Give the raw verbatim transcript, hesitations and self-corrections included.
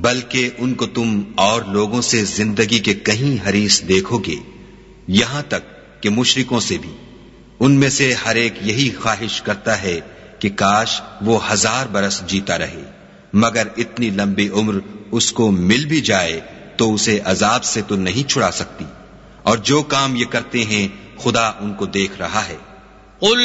बल्कि उनको तुम और लोगों से जिंदगी के कहीं हरीस देखोगे, यहां तक कि मुशरिकों से भी। उनमें से हर एक यही ख्वाहिश करता है कि काश वो हजार बरस जीता रहे, मगर इतनी लंबी उम्र उसको मिल भी जाए तो उसे अजाब से तो नहीं छुड़ा सकती। और जो काम ये करते हैं खुदा उनको देख रहा है।